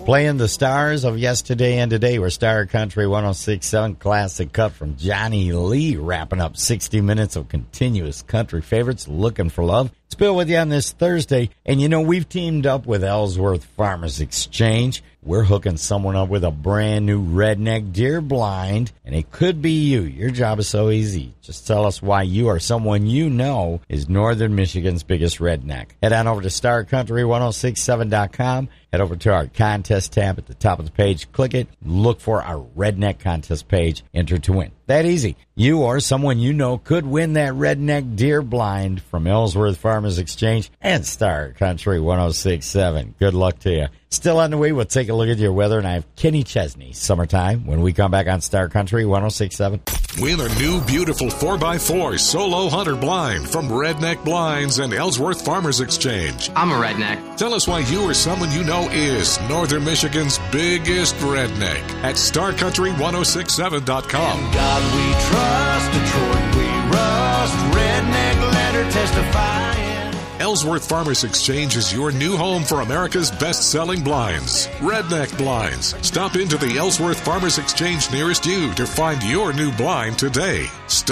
Playing the stars of yesterday and today were Star Country 106.7 Classic Cut from Johnny Lee, wrapping up 60 minutes of continuous country favorites, Looking for Love. It's Bill with you on this Thursday, and you know, we've teamed up with Ellsworth Farmers Exchange. We're hooking someone up with a brand new redneck deer blind, and it could be you. Your job is so easy. Just tell us why you or someone you know is Northern Michigan's biggest redneck. Head on over to StarCountry1067.com. Head over to our contest tab at the top of the page. Click it. Look for our redneck contest page. Enter to win. That easy. You or someone you know could win that redneck deer blind from Ellsworth Farmers Exchange and Star Country 106.7. Good luck to you. Still on the way, we'll take a look at your weather, and I have Kenny Chesney, Summertime, when we come back on Star Country 106.7. Win a new beautiful 4x4 solo hunter blind from Redneck Blinds and Ellsworth Farmers Exchange. I'm a redneck. Tell us why you or someone you know is Northern Michigan's biggest redneck at StarCountry1067.com. In God we trust, Detroit we rust, redneck let her testify. Ellsworth Farmers Exchange is your new home for America's best-selling blinds, Redneck Blinds. Stop into the Ellsworth Farmers Exchange nearest you to find your new blind today.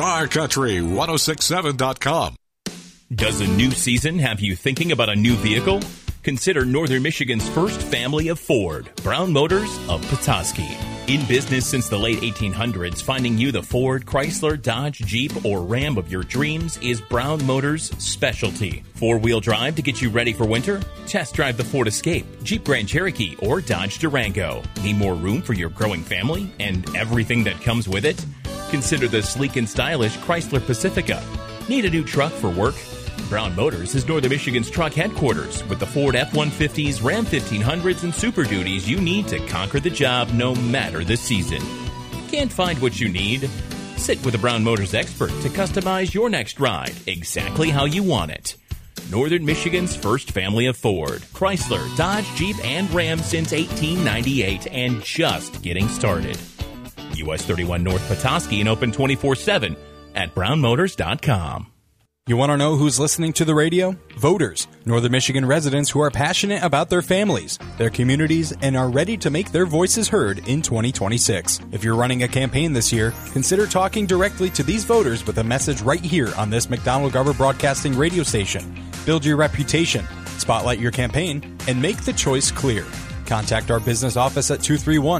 StarCountry1067.com. Does a new season have you thinking about a new vehicle? Consider Northern Michigan's first family of Ford, Brown Motors of Petoskey. In business since the late 1800s, finding you the Ford, Chrysler, Dodge, Jeep, or Ram of your dreams is Brown Motors' specialty. Four-wheel drive to get you ready for winter? Test drive the Ford Escape, Jeep Grand Cherokee, or Dodge Durango. Need more room for your growing family and everything that comes with it? Consider the sleek and stylish Chrysler Pacifica. Need a new truck for work? Brown Motors is Northern Michigan's truck headquarters with the Ford F-150s, Ram 1500s, and Super Duties you need to conquer the job no matter the season. Can't find what you need? Sit with a Brown Motors expert to customize your next ride exactly how you want it. Northern Michigan's first family of Ford, Chrysler, Dodge, Jeep, and Ram since 1898 and just getting started. US 31 North Petoskey and open 24/7 at brownmotors.com. You want to know who's listening to the radio? Voters, Northern Michigan residents who are passionate about their families, their communities, and are ready to make their voices heard in 2026. If you're running a campaign this year, consider talking directly to these voters with a message right here on this McDonald-Garber Broadcasting radio station. Build your reputation, spotlight your campaign, and make the choice clear. Contact our business office at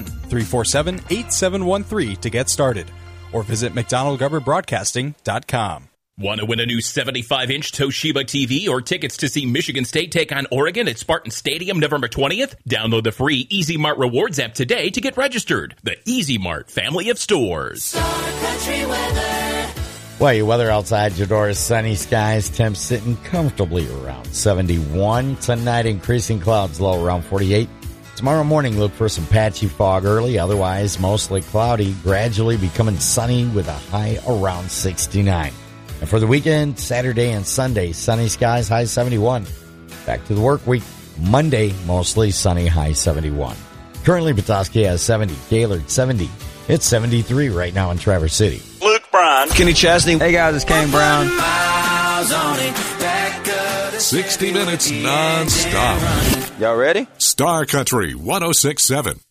231-347-8713 to get started, or visit McDonald-GarberBroadcasting.com. Want to win a new 75-inch Toshiba TV or tickets to see Michigan State take on Oregon at Spartan Stadium November 20th? Download the free Easy Mart Rewards app today to get registered. The Easy Mart family of stores. Star Country weather. Well, your weather outside your door is sunny skies, temps sitting comfortably around 71. Tonight, increasing clouds, low around 48. Tomorrow morning, look for some patchy fog early, otherwise mostly cloudy, gradually becoming sunny with a high around 69. And for the weekend, Saturday and Sunday, sunny skies, high 71. Back to the work week, Monday, mostly sunny, high 71. Currently, Petoskey has 70, Gaylord 70. It's 73 right now in Traverse City. Luke Brown, Kenny Chesney. Hey guys, it's Kane Brown. 60 minutes non-stop. Y'all ready? Star Country 106.7.